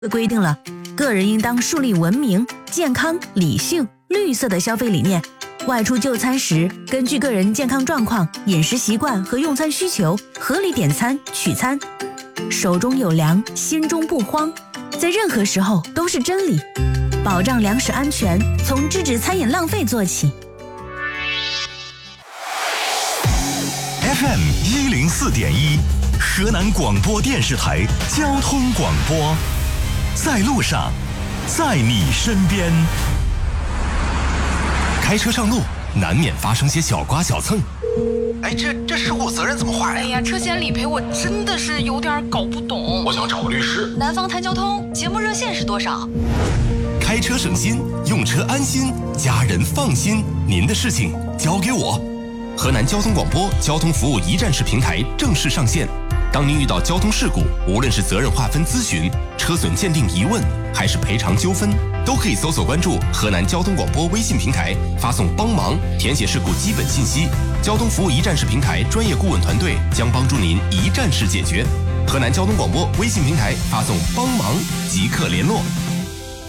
规定了个人应当树立文明、健康、理性、绿色的消费理念。外出就餐时，根据个人健康状况、饮食习惯和用餐需求，合理点餐取餐。手中有粮，心中不慌，在任何时候都是真理。保障粮食安全，从制止餐饮浪费做起。 FM 104.1，河南广播电视台交通广播，在路上，在你身边。开车上路，难免发生些小刮小蹭。 哎，这事故责任怎么划呀？ 哎呀，车险理赔我真的是有点搞不懂。 我想找个律师。 南方谈交通节目热线是多少？ 开车省心，用车安心，家人放心，您的事情交给我。河南交通广播交通服务一站式平台正式上线。当您遇到交通事故，无论是责任划分咨询、车损鉴定疑问，还是赔偿纠纷，都可以搜索关注河南交通广播微信平台，发送帮忙，填写事故基本信息。交通服务一站式平台专业顾问团队将帮助您一站式解决。河南交通广播微信平台发送帮忙即刻联络。